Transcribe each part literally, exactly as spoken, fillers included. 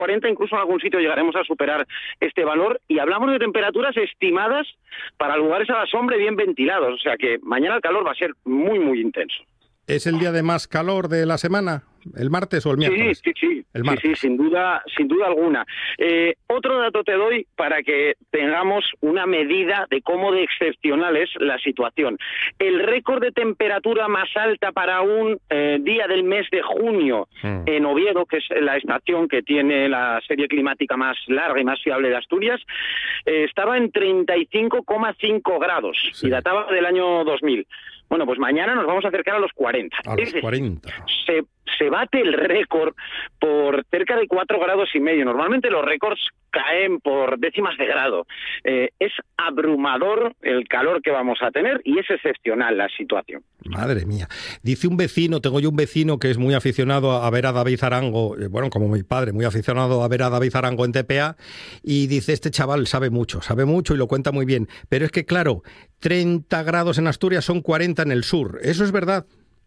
cuarenta, incluso en algún sitio llegaremos a superar este valor, y hablamos de temperaturas estimadas para lugares a la sombra y bien ventilados, o sea que mañana el calor va a ser muy, muy intenso. ¿Es el día de más calor de la semana? ¿El martes o el miércoles? Sí, sí, sí, el sí, sí, sin duda, sin duda alguna. Eh, otro dato te doy para que tengamos una medida de cómo de excepcional es la situación. El récord de temperatura más alta para un eh, día del mes de junio mm. en Oviedo, que es la estación que tiene la serie climática más larga y más fiable de Asturias, eh, estaba en treinta y cinco coma cinco grados sí. y databa del año dos mil. Bueno, pues mañana nos vamos a acercar a los cuarenta. A los cuarenta. Se, se bate el récord por cerca de cuatro grados y medio. Normalmente los récords caen por décimas de grado. Eh, es abrumador el calor que vamos a tener y es excepcional la situación. Madre mía. Dice un vecino, tengo yo un vecino que es muy aficionado a ver a David Arango, eh, bueno, como mi padre, muy aficionado a ver a David Arango en T P A, y dice, este chaval sabe mucho, sabe mucho y lo cuenta muy bien. Pero es que, claro, treinta grados en Asturias son cuarenta en el sur. ¿Eso es verdad?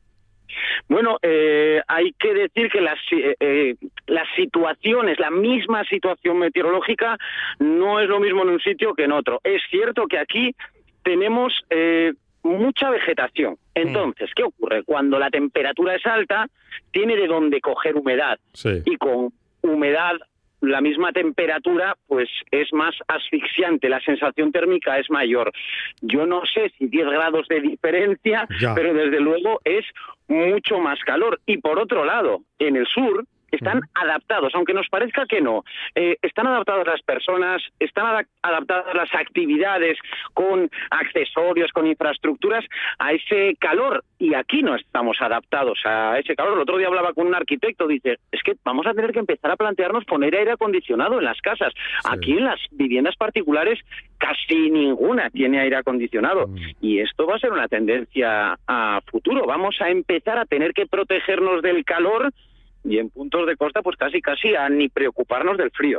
Bueno, eh, hay que decir que las, eh, las situaciones, la misma situación meteorológica no es lo mismo en un sitio que en otro. Es cierto que aquí tenemos eh, mucha vegetación. Entonces, ¿qué ocurre? Cuando la temperatura es alta, tiene de dónde coger humedad. Sí. Y con humedad, la misma temperatura pues es más asfixiante, la sensación térmica es mayor. Yo no sé si diez grados de diferencia, ya. pero desde luego es mucho más calor. Y por otro lado, en el sur están uh-huh. adaptados, aunque nos parezca que no, eh, están adaptadas las personas, están ad- adaptadas las actividades con accesorios, con infraestructuras a ese calor, y aquí no estamos adaptados a ese calor. El otro día hablaba con un arquitecto, dice, es que vamos a tener que empezar a plantearnos poner aire acondicionado en las casas. Sí. Aquí en las viviendas particulares casi ninguna tiene aire acondicionado, uh-huh. y esto va a ser una tendencia a futuro. Vamos a empezar a tener que protegernos del calor, y en puntos de costa, pues casi casi a ni preocuparnos del frío.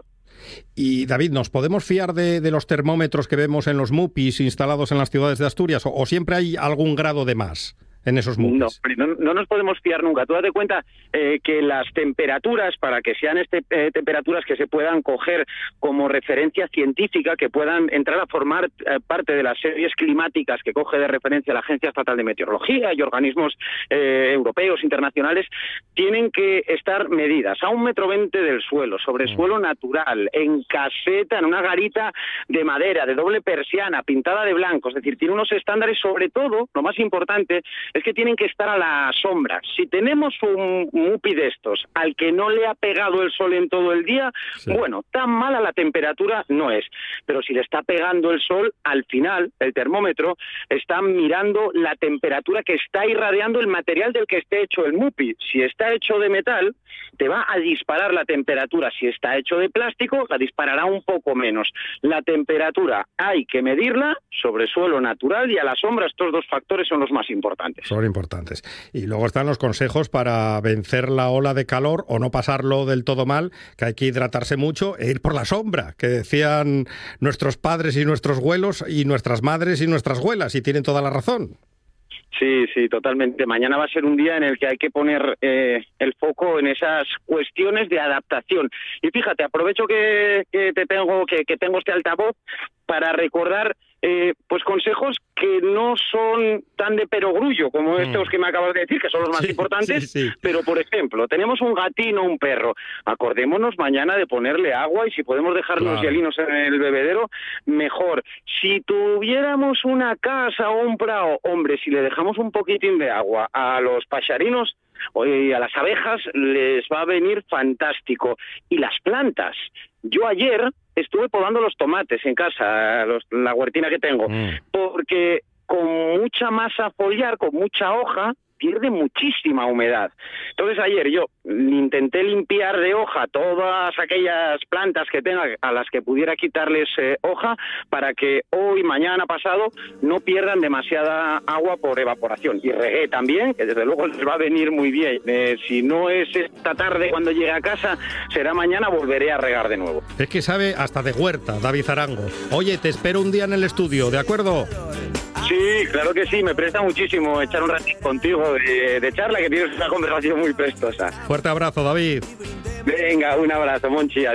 Y David, ¿nos podemos fiar de, de los termómetros que vemos en los MUPIs instalados en las ciudades de Asturias? ¿O, o siempre hay algún grado de más en esos MUPIs? No, no, no nos podemos fiar nunca. Tú date cuenta eh, que las temperaturas, para que sean este, eh, temperaturas que se puedan coger como referencia científica, que puedan entrar a formar eh, parte de las series climáticas que coge de referencia la Agencia Estatal de Meteorología y organismos eh, europeos, internacionales, tienen que estar medidas a un metro veinte del suelo, sobre mm. suelo natural, en caseta, en una garita de madera, de doble persiana, pintada de blanco. Es decir, tiene unos estándares, sobre todo, lo más importante, es que tienen que estar a la sombra. Si tenemos un MUPI de estos al que no le ha pegado el sol en todo el día, sí. bueno, tan mala la temperatura no es. Pero si le está pegando el sol, al final, el termómetro está mirando la temperatura que está irradiando el material del que esté hecho el MUPI. Si está hecho de metal, te va a disparar la temperatura. Si está hecho de plástico, la disparará un poco menos. La temperatura hay que medirla sobre suelo natural y a la sombra. Estos dos factores son los más importantes. Son importantes. Y luego están los consejos para vencer la ola de calor o no pasarlo del todo mal, que hay que hidratarse mucho e ir por la sombra, que decían nuestros padres y nuestros abuelos y nuestras madres y nuestras abuelas, y tienen toda la razón. Sí, sí, totalmente. Mañana va a ser un día en el que hay que poner eh, el foco en esas cuestiones de adaptación. Y fíjate, aprovecho que, que te tengo que, que tengo este altavoz para recordar eh, pues consejos que no son tan de perogrullo como estos que me acabas de decir, que son los más sí, importantes, sí, sí. pero por ejemplo, tenemos un gatino o un perro, acordémonos mañana de ponerle agua, y si podemos dejar claro. los hielinos en el bebedero, mejor. Si tuviéramos una casa o un prado, hombre, si le dejamos un poquitín de agua a los paxarinos y a las abejas, les va a venir fantástico. Y las plantas, yo ayer estuve podando los tomates en casa, los, la huertina que tengo, mm. porque con mucha masa foliar, con mucha hoja, pierde muchísima humedad. Entonces ayer yo intenté limpiar de hoja todas aquellas plantas que tenga a las que pudiera quitarles eh, hoja, para que hoy, mañana, pasado no pierdan demasiada agua por evaporación. Y regué también, que desde luego les va a venir muy bien. Eh, si no es esta tarde cuando llegue a casa, será mañana, volveré a regar de nuevo. Es que sabe hasta de huerta, David Arango. Oye, te espero un día en el estudio, ¿de acuerdo? Sí, claro que sí, me presta muchísimo echar un ratito contigo de, de charla, que tienes una conversación muy prestosa. Fuerte abrazo, David. Venga, un abrazo, Monchi.